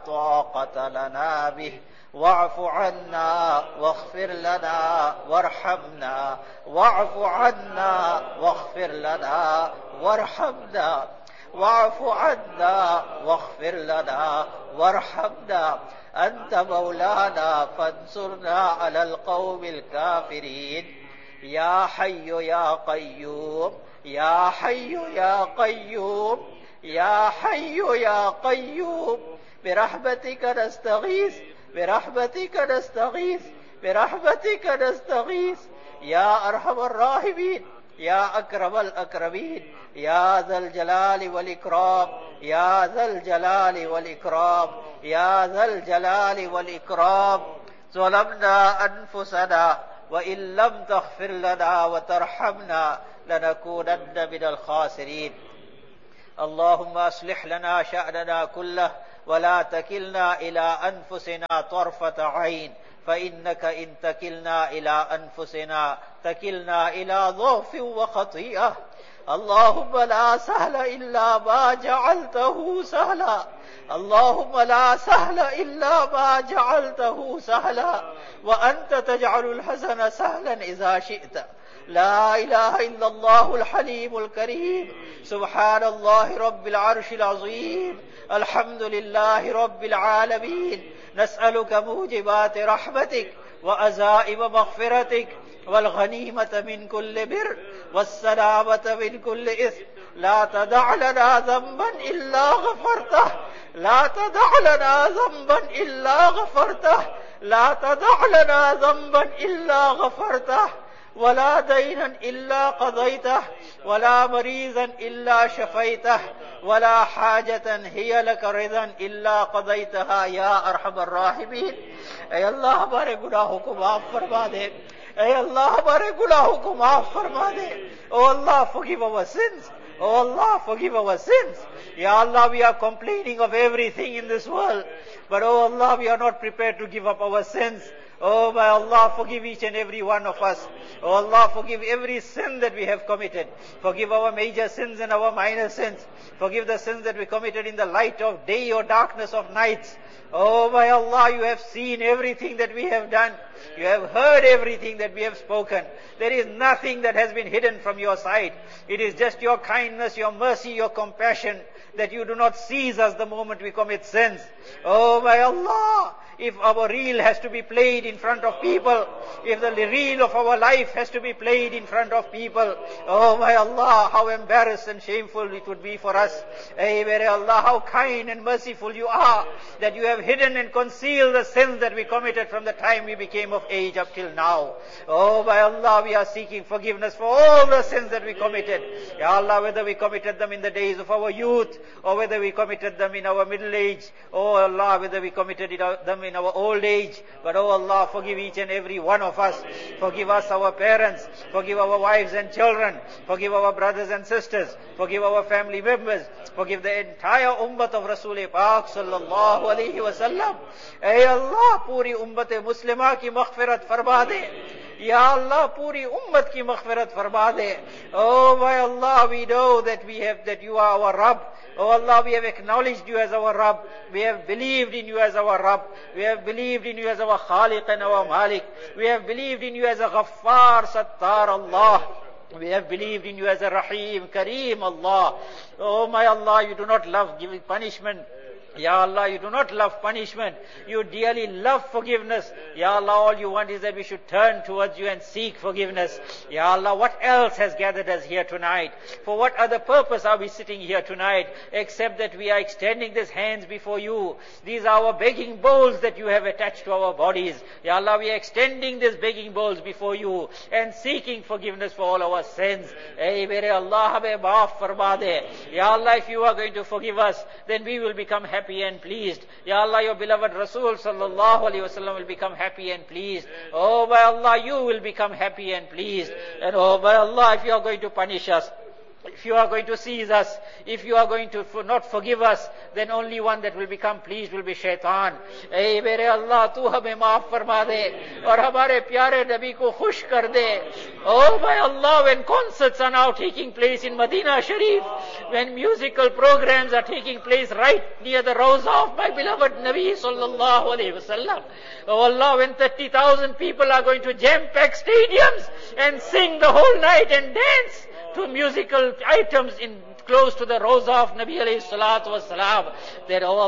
طاقة لنا به واعف عنا واغفر لنا وارحمنا واعف عنا واغفر لنا وارحمنا واعف عنا واغفر لنا وارحمنا أنت مولانا فانصرنا على القوم الكافرين يا حي يا قيوم يا حي يا قيوم يا حي يا قيوم برحمتك نستغيث برحمتك نستغيث برحمتك نستغيث يا أرحم الراحمين يا أكرم الأكرمين يا ذا الجلال والإكرام يا ذا الجلال والإكرام يا ذا الجلال والإكرام ظلمنا أنفسنا وإن لم تغفر لنا وترحمنا لنكونن من الخاسرين اللهم أصلح لنا شأننا كله ولا تكلنا إلى أنفسنا طرفة عين فإنك إن تكلنا إلى أنفسنا تكلنا إلى ضعف وخطيئة اللهم لا سهل إلا ما جعلته سهلا اللهم لا سهل إلا ما جعلته سهلا وأنت تجعل الحزن سهلا إذا شئت لا إله إلا الله الحليم الكريم سبحان الله رب العرش العظيم الحمد لله رب العالمين نسألك موجبات رحمتك وعزائم مغفرتك والغنيمة من كل بر والسلامة من كل إثم لا تدع لنا ذنبا إلا غفرته لا تدع لنا ذنبا إلا غفرته لا تدع لنا ذنبا إلا غفرته ولا دينا إلا قضيته ولا مريضا إلا شفيته ولا حاجة هي لك رضا إلا قضيتها يا أرحم الراحمين اے اللہ ہمارے گناہوں کو معاف فرما دے اے اللہ ہمارے گناہوں کو معاف فرما دے Oh Allah, forgive our sins. Oh Allah, forgive our sins. Ya Allah, we are complaining of everything in this world. But oh Allah, we are not prepared to give up our sins. Oh my Allah, forgive each and every one of us. Oh Allah, forgive every sin that we have committed. Forgive our major sins and our minor sins. Forgive the sins that we committed in the light of day or darkness of nights. Oh my Allah, you have seen everything that we have done. You have heard everything that we have spoken. There is nothing that has been hidden from your sight. It is just your kindness, your mercy, your compassion that you do not seize us the moment we commit sins. Oh my Allah, if our reel has to be played in front of people, if the reel of our life has to be played in front of people, oh my Allah, how embarrassed and shameful it would be for us. Hey, very Allah, how kind and merciful you are, that you have hidden and concealed the sins that we committed from the time we became of age up till now. Oh my Allah, we are seeking forgiveness for all the sins that we committed. Ya Allah, whether we committed them in the days of our youth, or whether we committed them in our middle age, oh Allah, whether we committed them in our old age. But oh Allah, forgive each and every one of us. Forgive us, our parents. Forgive our wives and children. Forgive our brothers and sisters. Forgive our family members. Forgive the entire ummah of Rasul Pak sallallahu alayhi wa sallam. Ay Allah, puri ummat Muslimah ki maghfirat farma de. Ya Allah, puri ummat ki maghfirat farma de. Oh my Allah, we know that you are our Rabb. Oh Allah, we have acknowledged you as our Rabb. We have believed in you as our Rabb. We have believed in you as our Khaliq and our Malik. We have believed in you as a Ghaffar, Sattar Allah. We have believed in you as a Rahim, Kareem Allah. Oh my Allah, you do not love giving punishment. Ya Allah, you do not love punishment. You dearly love forgiveness. Ya Allah, all you want is that we should turn towards you and seek forgiveness. Ya Allah, what else has gathered us here tonight? For what other purpose are we sitting here tonight, except that we are extending these hands before you? These are our begging bowls that you have attached to our bodies. Ya Allah, we are extending these begging bowls before you and seeking forgiveness for all our sins. Hey, mere Allah, hame maaf farma de. Ya Allah, if you are going to forgive us, then we will become happy and pleased. Ya Allah, your beloved Rasul sallallahu alayhi wa sallam will become happy and pleased. Oh by Allah, you will become happy and pleased. And oh by Allah, if you are going to punish us, If you are going to seize us, if you are going to not forgive us, then only one that will become pleased will be shaitan. Ey mere Allah, tu hame maaf farma de, aur hamare pyare Nabi ko khush kar de. Oh my Allah, when concerts are now taking place in Medina Sharif, when musical programs are taking place right near the Rawza of my beloved Nabi sallallahu alayhi wasallam. Oh Allah, when 30,000 people are going to jam-pack stadiums and sing the whole night and dance to musical items in close to the Rawza of Nabi alayhi salatu wasalam, that oh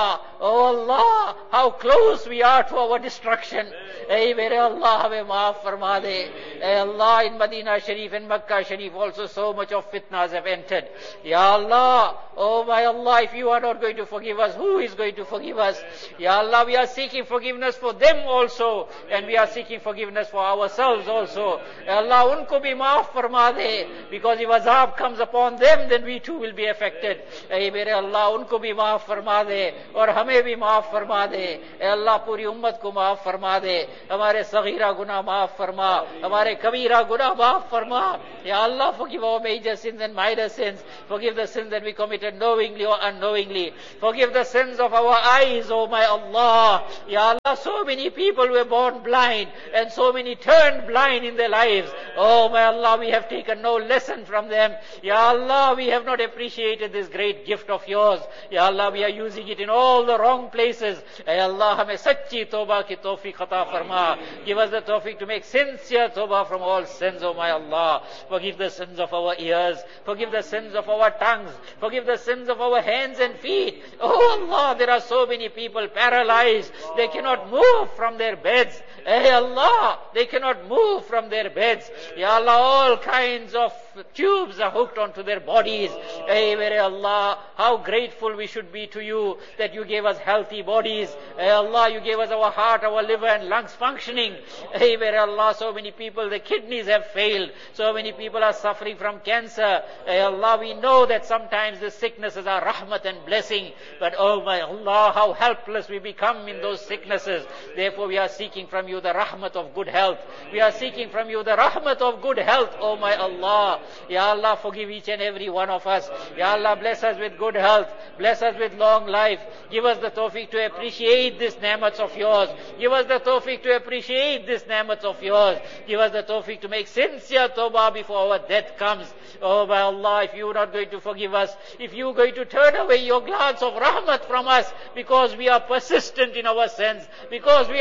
Allah, how close we are to our destruction. Hey, mere Allah, hame maaf farma de. Hey Allah, in Medina Sharif and Makkah Sharif also so much of fitnas have entered. Ya Allah, oh my Allah, if you are not going to forgive us, who is going to forgive us? Ya Allah, we are seeking forgiveness for them also, and we are seeking forgiveness for ourselves also. Ya Allah, unko bhi maaf farma de, because if azab comes upon them, then we too will be affected. Hey mere Allah, unko bhi maaf farma de, aur hame bhi maaf farma de. Hey Allah, puri ummat ko maaf farma de. Hamare saghira guna maaf farma, hamare kabira guna maaf farma. Ya Allah, forgive our major sins and minor sins. Forgive the sins that we committed knowingly or unknowingly. Forgive the sins of our eyes, oh my Allah. Ya Allah, so many people were born blind and so many turned blind in their lives. Oh my Allah, we have taken no lesson from them. Ya Allah, we have not appreciated this great gift of yours. Ya Allah, we are using it in all the wrong places. Ya Allah, hame sachi tawbah ki tawfiq ata farma. Give us the tawfiq to make sincere tawbah from all sins, oh my Allah. Forgive the sins of our ears. Forgive the sins of our tongues. Forgive the sins of our hands and feet. Oh Allah, there are so many people paralyzed. They cannot move from their beds. Hey Allah, they cannot move from their beds. Ya Allah, all kinds of tubes are hooked onto their bodies. Hey mere Allah, how grateful we should be to you that you gave us healthy bodies. Hey Allah, you gave us our heart, our liver and lungs functioning. Hey mere Allah, so many people, the kidneys have failed. So many people are suffering from cancer. Hey Allah, we know that sometimes the sicknesses are rahmat and blessing. But oh my Allah, how helpless we become in those sicknesses. Therefore we are seeking from you the rahmat of good health. We are seeking from you the rahmat of good health, oh my Allah. Ya Allah, forgive each and every one of us. Ya Allah, bless us with good health. Bless us with long life. Give us the tawfiq to appreciate these ni'mats of yours. Give us the tawfiq to appreciate these ni'mats of yours. Give us the tawfiq to make sincere tawbah before our death comes. Oh my Allah, if you are not going to forgive us, if you are going to turn away your glance of rahmat from us, because we are persistent in our sins, if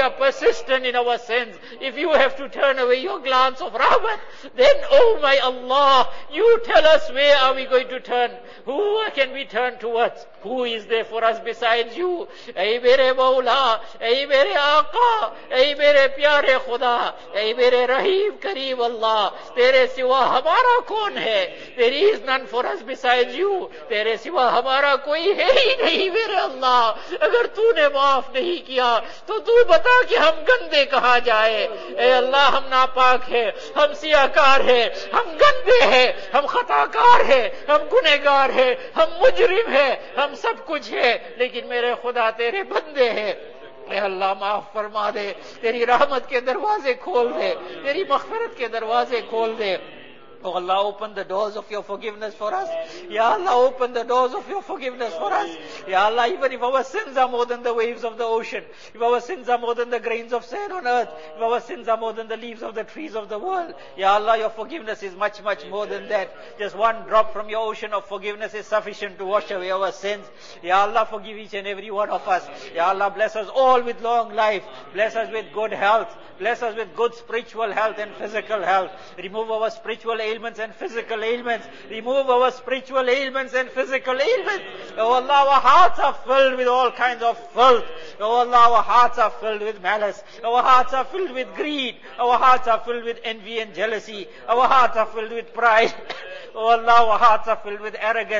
you have to turn away your glance of rahmat, then oh my Allah, you tell us, where are we going to turn? Who can we turn towards? Who is there for us besides you? Ay mere Mawla, ay mere Aqa, ay mere pyare Khuda, ay mere Rahim Kareem Allah, tere siwa hamara kaun hai? There is none for us besides you. Tere siwa hamara koi hai hi nahi mere Allah. Agar tune maaf nahi kiya, to tu bata ki hum gande kaha jaye. Ay Allah, hum napak hai, hum siyakar hai, hum gande hai, hum khatakar hai, hum gunegar hai, hum mujrim hai, हम सब कुछ है, लेकिन मेरे खुदा तेरे बंदे हैं. ऐ अल्लाह माफ फरमा दे, तेरी रहमत के दरवाजे खोल दे, तेरी मग़फ़िरत के दरवाजे खोल दे. Oh Allah, open the doors of your forgiveness for us. Ya Allah, open the doors of your forgiveness for us. Ya Allah, even if our sins are more than the waves of the ocean, if our sins are more than the grains of sand on earth, if our sins are more than the leaves of the trees of the world, Ya Allah, your forgiveness is much, much more than that. Just one drop from your ocean of forgiveness is sufficient to wash away our sins. Ya Allah, forgive each and every one of us. Ya Allah, bless us all with long life. Bless us with good health. Bless us with good spiritual health and physical health. Remove our spiritual ailments and physical ailments. Remove our spiritual ailments and physical ailments. Oh Allah, our hearts are filled with all kinds of filth. Oh Allah, our hearts are filled with malice. Our hearts are filled with greed. Our hearts are filled with envy and jealousy. Our hearts are filled with pride. Oh Allah, our hearts are filled with arrogance.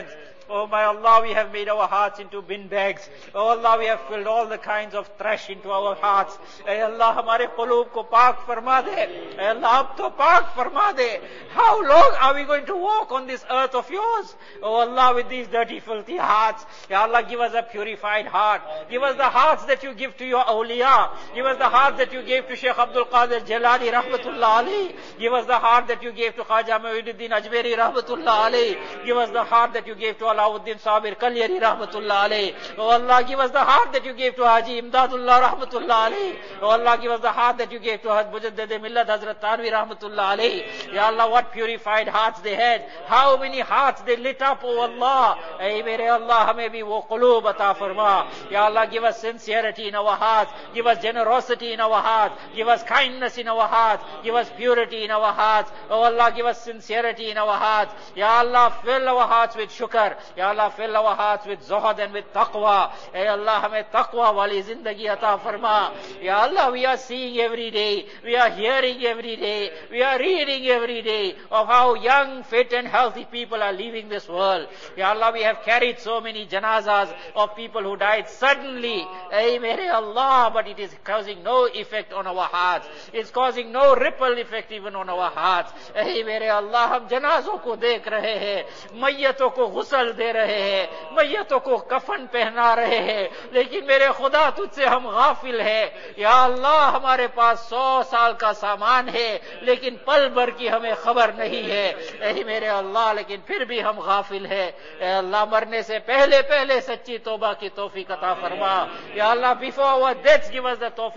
Oh my Allah, we have made our hearts into bin bags. Oh Allah, we have filled all the kinds of trash into our hearts. Ay Allah, हमारे क़ुलूब को पाक फरमा दे. Ay Allah, अब तो पाक फरमा दे. How long are we going to walk on this earth of yours? Oh Allah, with these dirty, filthy hearts. Ya Allah, give us a purified heart. Give us the hearts that you give to your awliya. Give us the heart that you gave to Shaykh Abdul Qadir Jilani Rahmatullah alayhi. Give us the heart that you gave to Khaja Mu'inuddin Ajmeri Rahmatullah alayhi. Give us the heart that you gave to Alauddin Sabir Kalyari Rahmatullah alayhi. Oh Allah, give us the heart that you gave to Haji Imdadullah Rahmatullah alayhi. Oh Allah, give us the heart that you gave to Mujaddid Millat Hazrat Tanvi Rahmatullah alayhi. Ya Allah, what purified hearts they had. How many hearts they lit up, oh Allah. Ay mere Allah, hame bhi wo quloob ata farma. Ya Allah, give us sincerity in our hearts. Give us generosity in our hearts. Give us kindness in our hearts. Give us purity in our hearts. Oh Allah, give us sincerity in our hearts. Ya Allah, fill our hearts with shukr. Ya Allah, fill our hearts with zuhd and with taqwa. Ay Allah, hame taqwa wali zindagi ata farma. Ya Allah, we are seeing every day. We are hearing every day. We are reading every day of how young, fit and healthy people are leaving this world. Ya Allah, we have carried so many janazas of people who died suddenly. Ay mere Allah, but it is causing no effect on our hearts. It's causing no ripple effect even on our hearts. Ay mere Allah, hum janazon ko dekh rahe hain, mayyaton ko ghusl de rahe hain, mayyaton ko kafan pehna rahe hain, lekin mere khuda tujhse hum ghafil hain. Ya Allah, hamare paas 100 saal ka saman hai, lekin pal भर की हमें खबर नहीं है. ऐ मेरे अल्लाह, लेकिन फिर भी हम गाफिल है. ऐ अल्लाह, मरने से पहले पहले सच्ची तौबा की तौफीक अता फरमा. या अल्लाह, before our deaths give us the Taufiq